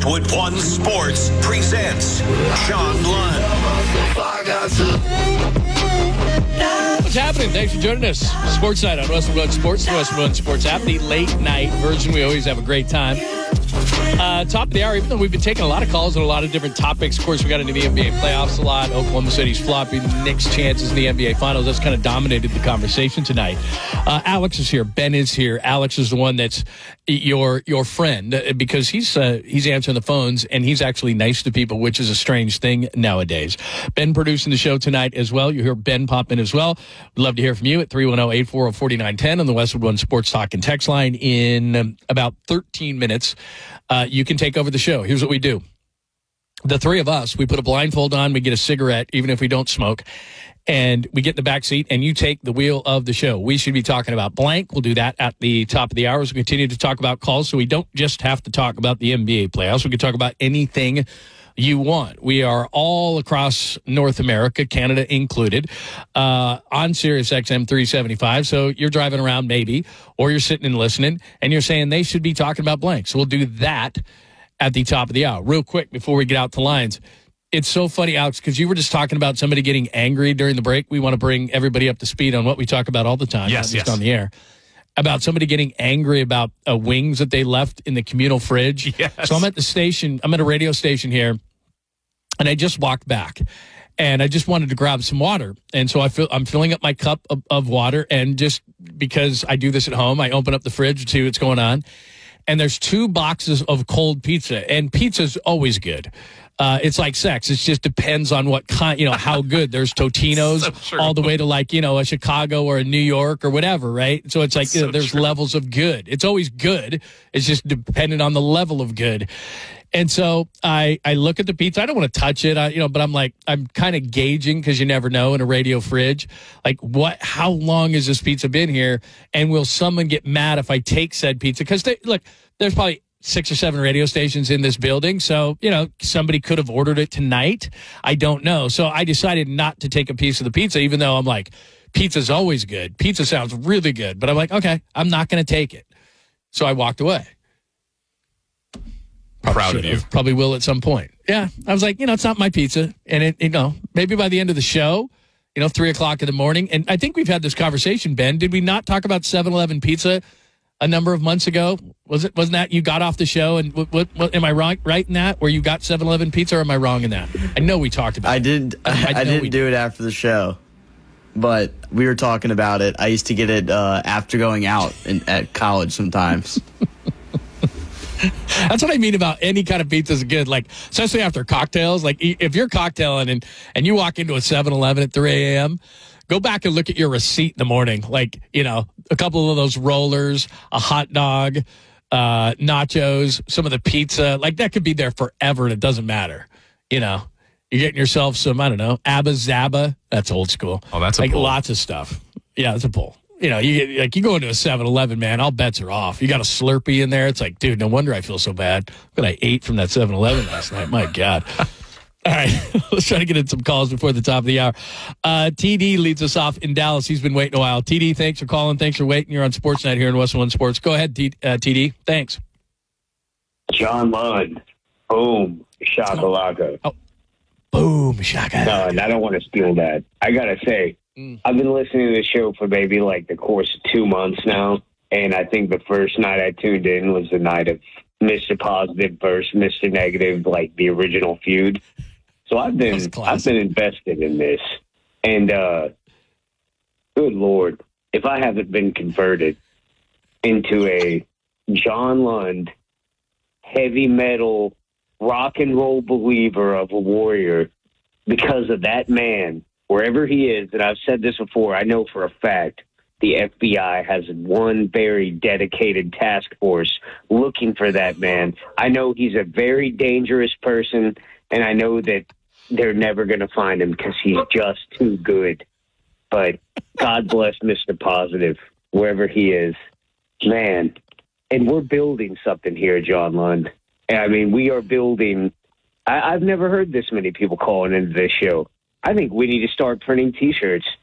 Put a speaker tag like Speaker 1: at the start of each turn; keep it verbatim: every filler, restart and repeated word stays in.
Speaker 1: Westwood One Sports presents John Lund.
Speaker 2: What's happening? Thanks for joining us. Sports Night on Westwood One Sports, the Westwood One Sports app, the late night version. We always have a great time. Uh, top of the hour, even though we've been taking a lot of calls on a lot of different topics. Of course, we got into the N B A playoffs a lot. Oklahoma City's flopping, Knicks' chances in the N B A Finals. That's kind of dominated the conversation tonight. Uh, Alex is here. Ben is here. Alex is the one that's your your friend because he's uh, he's answering the phones and he's actually nice to people, which is a strange thing nowadays. Ben producing the show tonight as well. You hear Ben pop in as well. We'd love to hear from you at three one zero, eight four zero, four nine one zero on the Westwood One Sports Talk and Text line. In um, about thirteen minutes, uh, you can take over the show. Here's what we do. The three of us, we put a blindfold on, we get a cigarette, even if we don't smoke, and we get in the back seat, and you take the wheel of the show. We should be talking about blank. We'll do that at the top of the hour. We'll continue to talk about calls, so we don't just have to talk about the N B A playoffs. We can talk about anything you want. We are all across North America, Canada included, uh, on Sirius X M three seventy-five. So you're driving around maybe, or you're sitting and listening, and you're saying they should be talking about blank. So we'll do that at the top of the hour. Real quick, before we get out to lines, it's so funny, Alex, because you were just talking about somebody getting angry during the break. We want to bring everybody up to speed on what we talk about all the time,
Speaker 3: yes,
Speaker 2: not just
Speaker 3: yes.
Speaker 2: on the air. About somebody getting angry about uh, wings that they left in the communal fridge.
Speaker 3: Yes.
Speaker 2: So I'm at the station, I'm at a radio station here, and I just walked back. And I just wanted to grab some water. And so I feel, I'm filling up my cup of, of water, and just because I do this at home, I open up the fridge to see what's going on. And there's two boxes of cold pizza, and pizza's always good. Uh, it's like sex. It just depends on what kind, you know, how good. There's Totino's
Speaker 3: So
Speaker 2: all the way to like, you know, a Chicago or a New York or whatever, right? So it's like,
Speaker 3: So
Speaker 2: you know, there's
Speaker 3: true.
Speaker 2: levels of good. It's always good. It's just dependent on the level of good. And so I, I look at the pizza. I don't want to touch it, I, you know, but I'm like, I'm kind of gauging, because you never know in a radio fridge, like what, how long has this pizza been here? And will someone get mad if I take said pizza? Because they look, there's probably six or seven radio stations in this building. So, you know, somebody could have ordered it tonight. I don't know. So I decided not to take a piece of the pizza, even though I'm like, pizza's always good. Pizza sounds really good. But I'm like, okay, I'm not going to take it. So I walked away. Probably
Speaker 3: Proud of
Speaker 2: should've.
Speaker 3: you.
Speaker 2: Probably will at some point. Yeah. I was like, you know, it's not my pizza. And it, you know, maybe by the end of the show, you know, three o'clock in the morning. And I think we've had this conversation, Ben. Did we not talk about seven eleven pizza a number of months ago? Was it, wasn't that you got off the show? And what, what, what am I wrong, right in that? Where you got seven eleven pizza, or am I wrong in that? I know we talked about
Speaker 4: I
Speaker 2: it.
Speaker 4: did. I,
Speaker 2: I
Speaker 4: I
Speaker 2: know we
Speaker 4: didn't do it after the show, but we were talking about it. I used to get it uh, after going out in, at college sometimes.
Speaker 2: That's what I mean about any kind of pizza is good, like especially after cocktails. Like if you're cocktailing and, and you walk into a seven eleven at three a.m., go back and look at your receipt in the morning. Like, you know, a couple of those rollers, a hot dog, uh, nachos, some of the pizza. Like that could be there forever and it doesn't matter. You know, you're getting yourself some, I don't know, Abba Zaba. That's old school.
Speaker 3: Oh, that's a
Speaker 2: like
Speaker 3: pull.
Speaker 2: lots of stuff. Yeah, it's a pull. You know, you get, like you go into a seven eleven, man, all bets are off. You got a Slurpee in there. It's like, dude, no wonder I feel so bad. But I ate from that seven eleven last night. My God. All right, let's try to get in some calls before the top of the hour. Uh, T D leads us off in Dallas. He's been waiting a while. T D, thanks for calling. Thanks for waiting. You're on Sports Night here in Westwood One Sports. Go ahead, T- uh, T D. Thanks.
Speaker 5: John Lund. Boom. Shakalaka.
Speaker 2: Oh. Boom, shaka.
Speaker 5: No, and I don't want to steal that. I got to say,
Speaker 2: Mm.
Speaker 5: I've been listening to the show for maybe like the course of two months now. And I think the first night I tuned in was the night of Mister Positive versus Mister Negative, like the original feud. So I've been I've been invested in this. And uh, good Lord, if I haven't been converted into a John Lund heavy metal rock and roll believer of a warrior because of that man, wherever he is, and I've said this before, I know for a fact the F B I has one very dedicated task force looking for that man. I know he's a very dangerous person, and I know that they're never going to find him because he's just too good. But God bless Mister Positive, wherever he is. Man, and we're building something here, John Lund. And I mean, we are building. I, I've never heard this many people calling into this show. I think we need to start printing T-shirts